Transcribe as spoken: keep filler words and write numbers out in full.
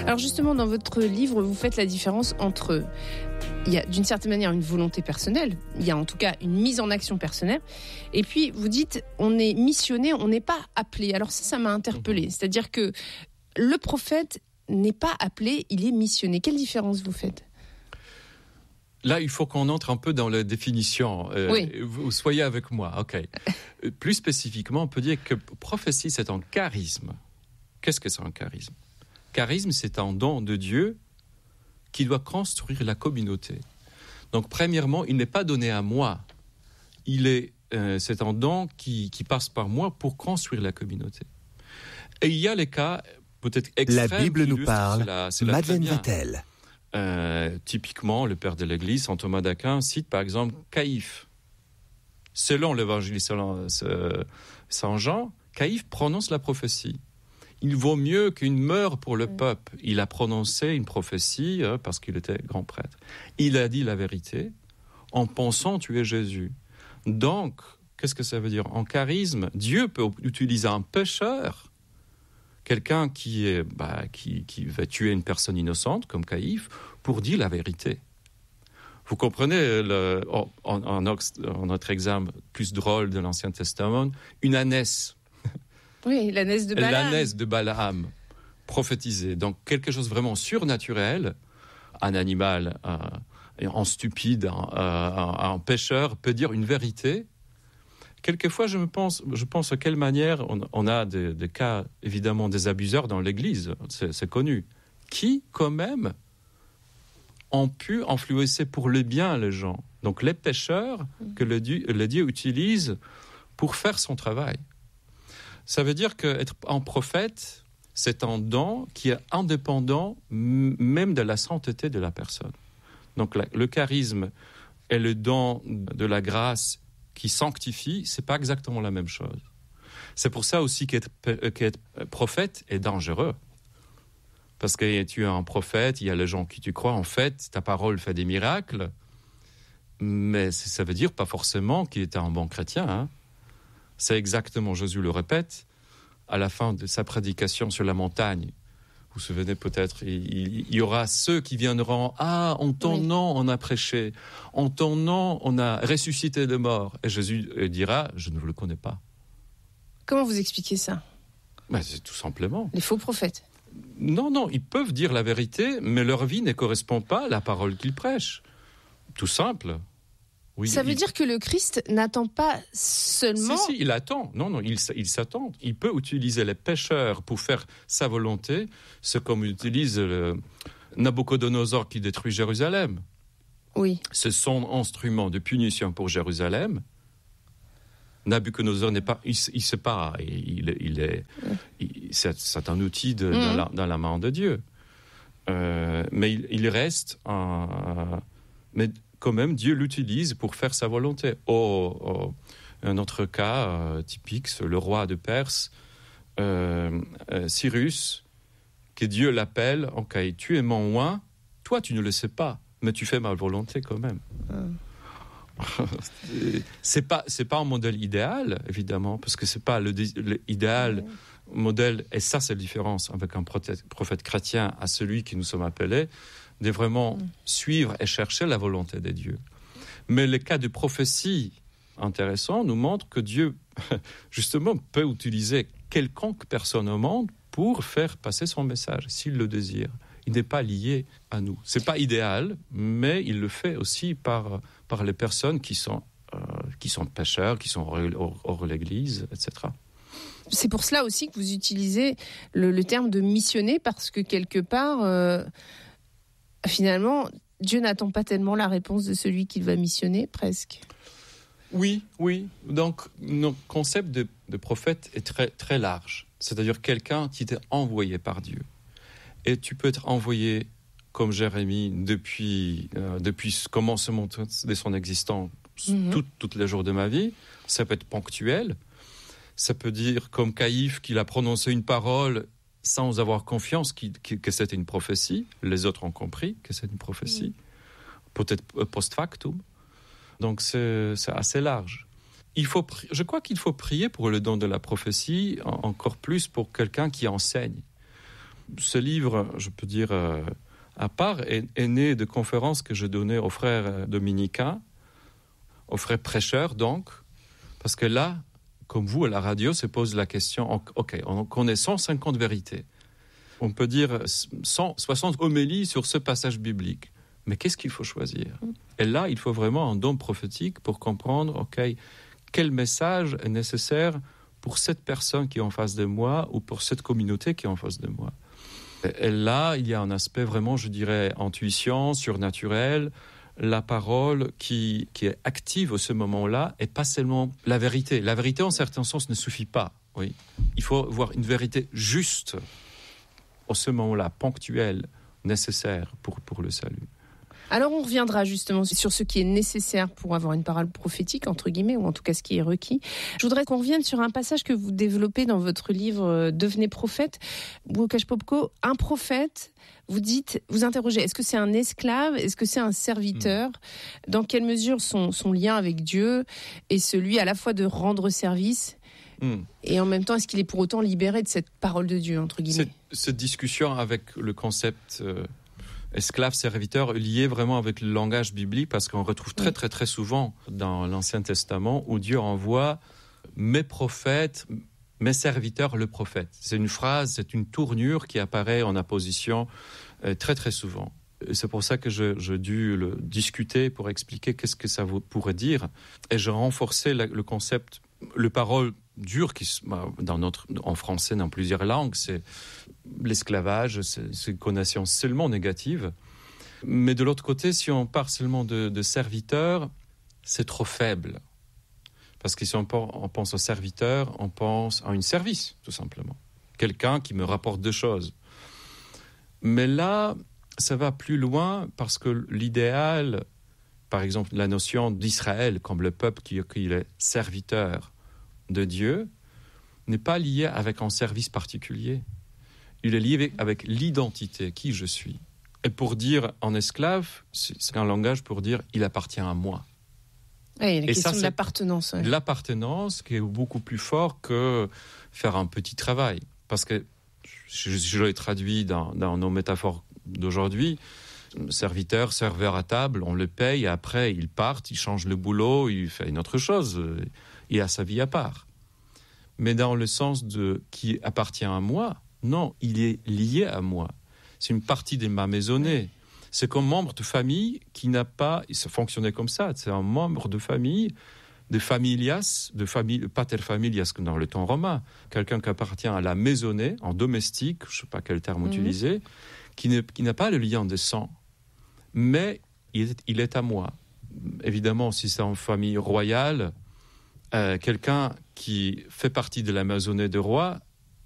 Alors justement, dans votre livre, vous faites la différence entre, il y a d'une certaine manière une volonté personnelle, il y a en tout cas une mise en action personnelle, et puis vous dites, on est missionné, on n'est pas appelé. Alors ça, ça m'a interpellée. C'est-à-dire que le prophète n'est pas appelé, il est missionné. Quelle différence vous faites ? Là, il faut qu'on entre un peu dans la définition. Euh, oui. Vous soyez avec moi, ok. Plus spécifiquement, on peut dire que prophétie, c'est un charisme. Qu'est-ce que c'est un charisme ? Charisme, c'est un don de Dieu qui doit construire la communauté. Donc, premièrement, il n'est pas donné à moi. Il est, euh, c'est un don qui, qui passe par moi pour construire la communauté. Et il y a les cas peut-être extrêmes. La Bible nous parle. C'est la, c'est la Madeleine Vatel. Euh, typiquement, le père de l'Église, saint Thomas d'Aquin, cite par exemple Caïphe. Selon l'évangile selon euh, saint Jean, Caïphe prononce la prophétie. Il vaut mieux qu'une meure pour le peuple. Il a prononcé une prophétie euh, parce qu'il était grand prêtre. Il a dit la vérité en pensant tuer Jésus. Donc, qu'est-ce que ça veut dire ? En charisme, Dieu peut utiliser un pécheur, quelqu'un qui, est, bah, qui, qui va tuer une personne innocente, comme Caïphe, pour dire la vérité. Vous comprenez, le, en, en, en notre exemple plus drôle de l'Ancien Testament, une ânesse. Oui, l'ânesse de Balaam. L'ânesse de Balaam, prophétisée. Donc, quelque chose vraiment surnaturel, un animal, un, un stupide, un, un, un pécheur peut dire une vérité. Quelquefois, je me pense, je pense à quelle manière on, on a des, des cas, évidemment, des abuseurs dans l'Église, c'est, c'est connu, qui, quand même, ont pu influencer pour le bien les gens. Donc, les pécheurs que le Dieu, le Dieu utilise pour faire son travail. Ça veut dire qu'être un prophète, c'est un don qui est indépendant même de la sainteté de la personne. Donc, la, le charisme et le don de la grâce qui sanctifie, c'est pas exactement la même chose. C'est pour ça aussi qu'être, qu'être prophète est dangereux. Parce que tu es un prophète, il y a les gens qui tu crois, en fait, ta parole fait des miracles, mais ça veut dire pas forcément qu'il était un bon chrétien. Hein. C'est exactement, Jésus le répète, à la fin de sa prédication sur la montagne. Vous vous souvenez peut-être, il, il y aura ceux qui viendront, « Ah, en ton oui. nom, on a prêché. En ton nom, on a ressuscité les morts. » Et Jésus dira, « Je ne vous le connais pas. » Comment vous expliquez ça ? Ben, c'est tout simplement. Les faux prophètes. Non, non, ils peuvent dire la vérité, mais leur vie ne correspond pas à la parole qu'ils prêchent. Tout simple. Oui, ça veut il... dire que le Christ n'attend pas seulement... Si, si, il attend. Non, non, il, il s'attend. Il peut utiliser les pécheurs pour faire sa volonté. C'est comme utilise le Nabucodonosor qui détruit Jérusalem. Oui. C'est son instrument de punition pour Jérusalem. Nabucodonosor n'est pas... Il ne sait pas. Il, il est, il, c'est, c'est un outil de, mmh. dans, la, dans la main de Dieu. Euh, mais il, il reste un... Mais, quand même, Dieu l'utilise pour faire sa volonté. Oh, oh. Un autre cas euh, typique, c'est le roi de Perse, euh, euh, Cyrus, que Dieu l'appelle, « Ok, tu es mon roi, toi tu ne le sais pas, mais tu fais ma volonté quand même. Mm. » c'est pas, c'est pas un modèle idéal, évidemment, parce que c'est pas le, le idéal mm. modèle, et ça c'est la différence avec un prophète, prophète chrétien à celui que nous sommes appelés, de vraiment mmh. suivre et chercher la volonté de Dieu. Mais le cas de prophétie intéressant nous montre que Dieu, justement, peut utiliser quelconque personne au monde pour faire passer son message, s'il le désire. Il n'est pas lié à nous. Ce n'est pas idéal, mais il le fait aussi par, par les personnes qui sont, euh, qui sont pécheurs, qui sont hors, hors, hors l'Église, et cetera. C'est pour cela aussi que vous utilisez le, le terme de missionner, parce que quelque part... Euh... Finalement, Dieu n'attend pas tellement la réponse de celui qu'il va missionner, presque. Oui, oui. Donc, notre concept de, de prophète est très, très large. C'est-à-dire quelqu'un qui t'est envoyé par Dieu. Et tu peux être envoyé, comme Jérémie, depuis, euh, depuis le commencement de son existence, mm-hmm. tout, tous les jours de ma vie. Ça peut être ponctuel. Ça peut dire, comme Caïphe, qu'il a prononcé une parole sans avoir confiance qui, qui, que c'était une prophétie. Les autres ont compris que c'est une prophétie. Mmh. Peut-être post-factum. Donc, c'est, c'est assez large. Il faut, je crois qu'il faut prier pour le don de la prophétie, encore plus pour quelqu'un qui enseigne. Ce livre, je peux dire, euh, à part, est, est né de conférences que je donnais aux frères dominicains, aux frères prêcheurs, donc, parce que là, comme vous, à la radio, se pose la question, OK, on connaît cent cinquante vérités. On peut dire cent soixante homélies sur ce passage biblique. Mais qu'est-ce qu'il faut choisir ? Et là, il faut vraiment un don prophétique pour comprendre, OK, quel message est nécessaire pour cette personne qui est en face de moi ou pour cette communauté qui est en face de moi. Et là, il y a un aspect vraiment, je dirais, intuition, surnaturel, la parole qui, qui est active à ce moment-là et pas seulement la vérité. La vérité, en certain sens, ne suffit pas. Oui. Il faut avoir une vérité juste à ce moment-là, ponctuelle, nécessaire pour, pour le salut. Alors on reviendra justement sur ce qui est nécessaire pour avoir une parole prophétique, entre guillemets, ou en tout cas ce qui est requis. Je voudrais qu'on revienne sur un passage que vous développez dans votre livre « Devenez prophète ». Łukasz Popko, un prophète, vous dites, vous interrogez, est-ce que c'est un esclave ? Est-ce que c'est un serviteur ? mmh. Dans quelle mesure son, son lien avec Dieu est celui à la fois de rendre service mmh. et en même temps, est-ce qu'il est pour autant libéré de cette parole de Dieu, entre guillemets ? Cette, cette discussion avec le concept... Euh... esclave, serviteur, lié vraiment avec le langage biblique, parce qu'on retrouve très, très, très souvent dans l'Ancien Testament où Dieu envoie mes prophètes, mes serviteurs, le prophète. C'est une phrase, c'est une tournure qui apparaît en apposition euh, très, très souvent. C'est pour ça que je, je dû le discuter pour expliquer qu'est-ce que ça pourrait dire. Et je renforçais la, le concept, le parole dure qui, dans notre, en français, dans plusieurs langues, c'est l'esclavage, c'est, c'est une connotation seulement négative. Mais de l'autre côté, si on parle seulement de, de serviteurs, c'est trop faible. Parce que si on, on pense au serviteur, on pense à un service, tout simplement. Quelqu'un qui me rapporte deux choses. Mais là, ça va plus loin parce que l'idéal, par exemple, la notion d'Israël comme le peuple qui, qui est serviteur de Dieu, n'est pas lié avec un service particulier. Il est lié avec l'identité, qui je suis. Et pour dire en esclave, c'est un langage pour dire « il appartient à moi ». Oui, il y a la question ça, de l'appartenance. Ouais. L'appartenance qui est beaucoup plus fort que faire un petit travail. Parce que, je, je l'ai traduit dans, dans nos métaphores d'aujourd'hui, serviteur, serveur à table, on le paye, et après il part, il change le boulot, il fait une autre chose, il a sa vie à part. Mais dans le sens de qui appartient à moi, non, il est lié à moi. C'est une partie de ma maisonnée. C'est comme membre de famille qui n'a pas... Ça fonctionnait comme ça. C'est un membre de famille, de familias, de famille, pater familias dans le temps romain. Quelqu'un qui appartient à la maisonnée, en domestique, je ne sais pas quel terme mmh. utiliser, qui, ne, qui n'a pas le lien de sang. Mais il est, il est à moi. Évidemment, si c'est en famille royale, euh, quelqu'un qui fait partie de la maisonnée de roi